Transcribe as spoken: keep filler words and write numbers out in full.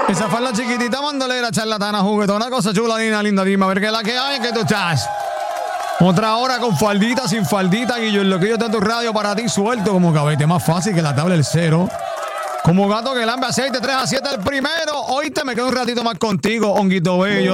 Esa fue la chiquitita mandolera, charlatana, juguetona, cosa chula, linda, linda, dime, a ver qué es la que hay, que tú estás. Otra hora con faldita, sin faldita, Guillo, en lo que yo te tu radio para ti suelto como cabete, más fácil que la tabla del cero. Como gato que lambe aceite, tres a siete el primero. Hoy te me quedo un ratito más contigo, honguito bello.